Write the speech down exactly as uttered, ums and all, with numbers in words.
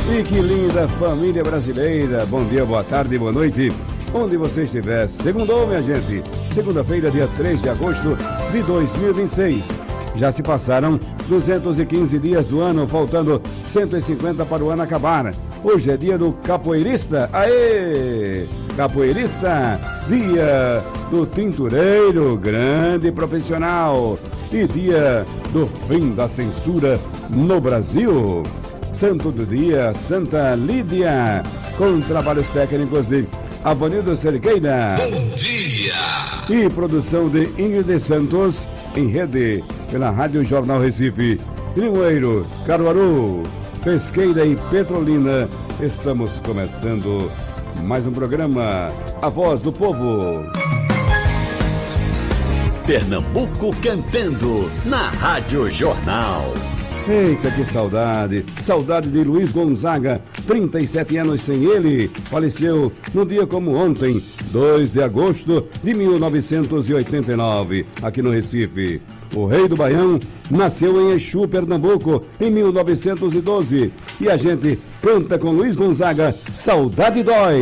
E que linda família brasileira. Bom dia, boa tarde, boa noite. Onde você estiver. Segundou, minha gente. Segunda-feira, dia três de agosto de dois mil e vinte e seis. Já se passaram duzentos e quinze dias do ano, faltando cento e cinquenta para o ano acabar. Hoje é dia do capoeirista. Aê! Capoeirista, dia do tintureiro, grande profissional. E dia do fim da censura no Brasil. Santo do dia, Santa Lídia, com trabalhos técnicos de Avanildo Cerqueira. Bom dia! E produção de Ingrid Santos, em rede pela Rádio Jornal Recife, Limoeiro, Caruaru, Pesqueira e Petrolina. Estamos começando mais um programa, A Voz do Povo. Pernambuco cantando na Rádio Jornal. Eita, que saudade, saudade de Luiz Gonzaga, trinta e sete anos sem ele, faleceu no dia como ontem, dois de agosto de mil novecentos e oitenta e nove, aqui no Recife. O rei do Baião nasceu em Exu, Pernambuco, em mil novecentos e doze, e a gente canta com Luiz Gonzaga, Saudade Dói.